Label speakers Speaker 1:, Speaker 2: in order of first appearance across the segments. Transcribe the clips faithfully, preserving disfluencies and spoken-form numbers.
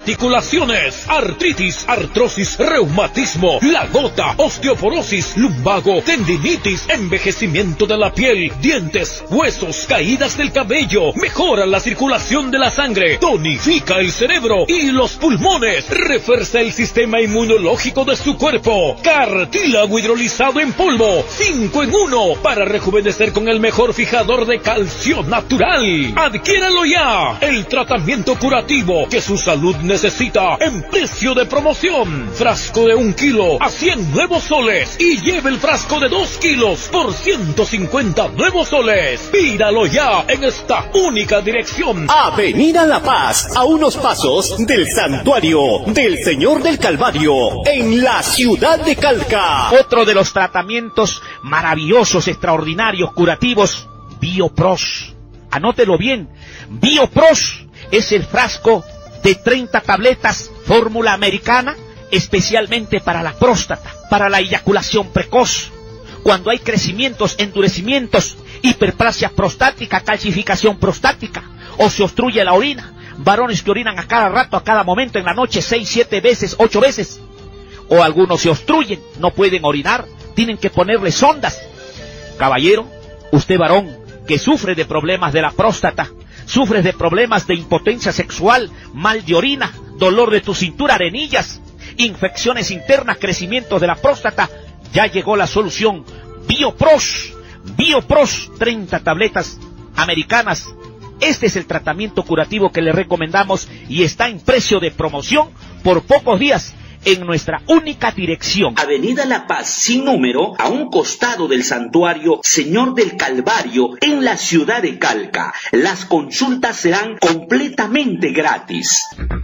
Speaker 1: articulaciones, artritis, artrosis, reumatismo, la gota, osteoporosis, lumbago, tendinitis, envejecimiento de la piel, dientes, huesos, caídas del cabello, mejora la circulación de la sangre, tonifica el cerebro y los pulmones, refuerza el sistema inmunológico de su cuerpo. Cartílago hidrolizado en polvo, cinco en uno, para rejuvenecer con el mejor fijador de calcio natural. Adquiéralo ya, el tratamiento curativo que su salud necesita, en precio de promoción. Frasco de un kilo a cien nuevos soles y lleve el frasco de dos kilos por ciento cincuenta nuevos soles. Pídalo ya en esta única dirección.
Speaker 2: Avenida La Paz, a unos pasos del Santuario del Señor del Calvario, en la ciudad de Calca.
Speaker 3: Otro de los tratamientos maravillosos, extraordinarios, curativos, Biopros. Anótelo bien, Biopros es el frasco de treinta tabletas, fórmula americana, especialmente para la próstata, para la eyaculación precoz, cuando hay crecimientos, endurecimientos, hiperplasia prostática, calcificación prostática, o se obstruye la orina, varones que orinan a cada rato, a cada momento, en la noche, seis, siete veces, ocho veces, o algunos se obstruyen, no pueden orinar, tienen que ponerle sondas. Caballero, usted varón, que sufre de problemas de la próstata, sufres de problemas de impotencia sexual, mal de orina, dolor de tu cintura, arenillas, infecciones internas, crecimientos de la próstata, ya llegó la solución. Biopros, Biopros, treinta tabletas americanas. Este es el tratamiento curativo que le recomendamos y está en precio de promoción por pocos días en nuestra única dirección.
Speaker 4: Avenida La Paz, sin número, a un costado del Santuario Señor del Calvario, en la ciudad de Calca. Las consultas serán completamente gratis.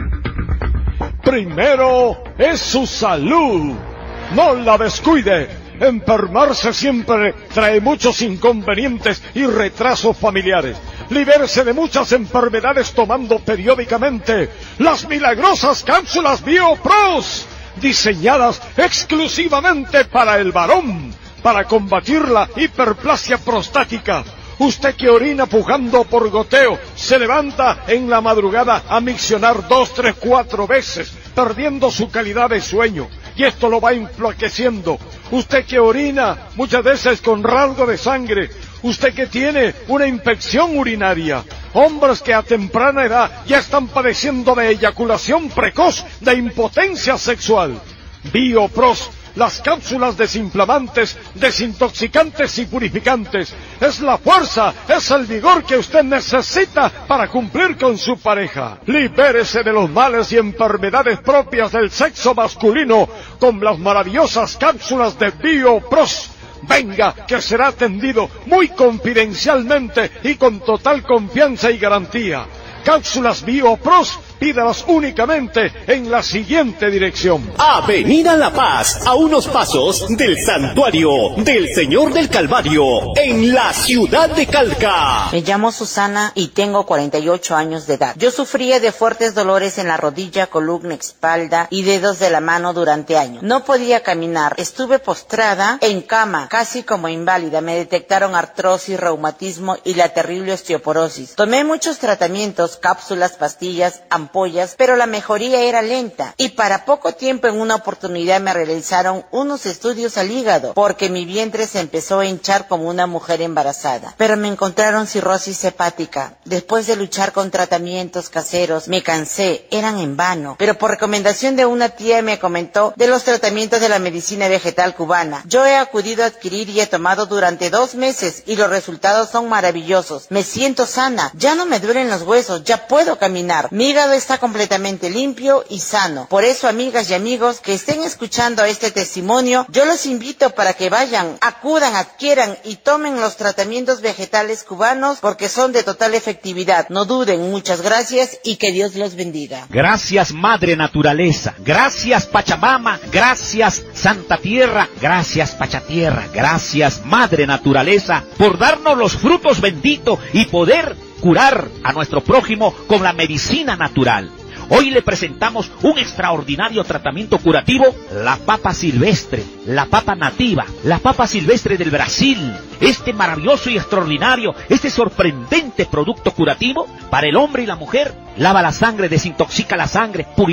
Speaker 5: Primero es su salud. No la descuide. Enfermarse siempre trae muchos inconvenientes y retrasos familiares. Libérese de muchas enfermedades tomando periódicamente las milagrosas cápsulas Biopros, diseñadas exclusivamente para el varón, para combatir la hiperplasia prostática. Usted que orina pujando por goteo, se levanta en la madrugada a miccionar dos, tres, cuatro veces, perdiendo su calidad de sueño, y esto lo va enflaqueciendo. Usted que orina muchas veces con rasgo de sangre, usted que tiene una infección urinaria, hombres que a temprana edad ya están padeciendo de eyaculación precoz, de impotencia sexual. Biopros, las cápsulas desinflamantes, desintoxicantes y purificantes, es la fuerza, es el vigor que usted necesita para cumplir con su pareja. Libérese de los males y enfermedades propias del sexo masculino con las maravillosas cápsulas de Biopros. Venga, que será atendido muy confidencialmente y con total confianza y garantía. Cápsulas Biopros, pídalas únicamente en la siguiente dirección.
Speaker 2: Avenida La Paz, a unos pasos del Santuario del Señor del Calvario, en la ciudad de Calca.
Speaker 6: Me llamo Susana y tengo cuarenta y ocho años de edad. Yo sufría de fuertes dolores en la rodilla, columna, espalda y dedos de la mano durante años. No podía caminar, estuve postrada en cama, casi como inválida. Me detectaron artrosis, reumatismo y la terrible osteoporosis. Tomé muchos tratamientos, cápsulas, pastillas, ampollas, pero la mejoría era lenta, y para poco tiempo en una oportunidad me realizaron unos estudios al hígado, porque mi vientre se empezó a hinchar como una mujer embarazada, pero me encontraron cirrosis hepática. Después de luchar con tratamientos caseros, me cansé, eran en vano, pero por recomendación de una tía me comentó de los tratamientos de la medicina vegetal cubana. Yo he acudido a adquirir y he tomado durante dos meses, y los resultados son maravillosos. Me siento sana, ya no me duelen los huesos, ya puedo caminar, mi hígado está completamente limpio y sano. Por eso, amigas y amigos que estén escuchando este testimonio, yo los invito para que vayan, acudan, adquieran y tomen los tratamientos vegetales cubanos, porque son de total efectividad. No duden. Muchas gracias y que Dios los bendiga.
Speaker 3: Gracias, Madre Naturaleza. Gracias, Pachamama. Gracias, Santa Tierra. Gracias, Pachatierra. Gracias, Madre Naturaleza, por darnos los frutos benditos y poder curar a nuestro prójimo con la medicina natural. Hoy le presentamos un extraordinario tratamiento curativo, la papa silvestre, la papa nativa, la papa silvestre del Brasil. Este maravilloso y extraordinario, este sorprendente producto curativo para el hombre y la mujer, lava la sangre, desintoxica la sangre, purifica